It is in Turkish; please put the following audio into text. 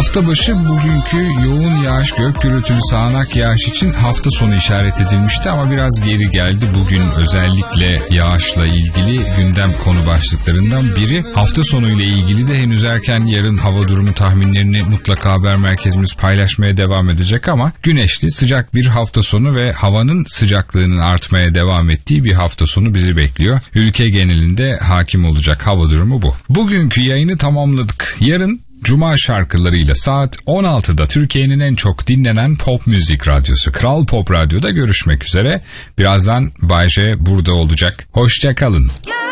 Hafta başı bugünkü yoğun yağış, gök gürültülü sağanak yağış için hafta sonu işaret edilmişti ama biraz geri geldi. Bugün özellikle yağışla ilgili gündem konu başlıklarından biri. Hafta sonu ile ilgili de henüz erken, yarın hava durumu tahminlerini mutlaka haber merkezimiz paylaşmaya devam edecek ama güneşli, sıcak bir hafta sonu ve havanın sıcaklığının artmaya devam ettiği bir hafta sonu bizi bekliyor. Ülke genelinde hakim olacak hava durumu bu. Bugünkü yayını tamamladık. Yarın Cuma şarkılarıyla saat 16'da Türkiye'nin en çok dinlenen pop müzik radyosu Kral Pop Radyo'da görüşmek üzere. Birazdan Bay J burada olacak. Hoşça kalın.